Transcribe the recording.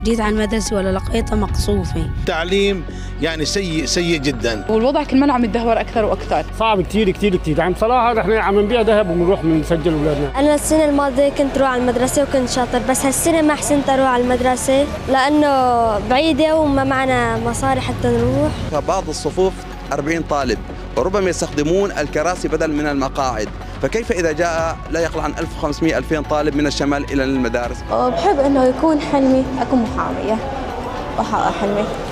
جيت على المدرسة ولا لقيتها مقصوفة. التعليم يعني سيء جدا، والوضع كل ما عم يتدهور أكثر وأكثر. صعب كثير يعني بصراحة نحن عم نبيع ذهب وبنروح بنسجل أولادنا. أنا السنة الماضية كنت روح على المدرسة وكنت شاطر، بس هالسنة ما حسنت أروح على المدرسة لأنه بعيدة وما معنا مصاري حتى نروح. فبعض الصفوف 40 طالب وربما يستخدمون الكراسي بدل من المقاعد، فكيف إذا جاء لا يقل عن 1500-2000 طالب من الشمال إلى المدارس؟ بحب إنه يكون حلمي أكون محامية وأحقق حلمي.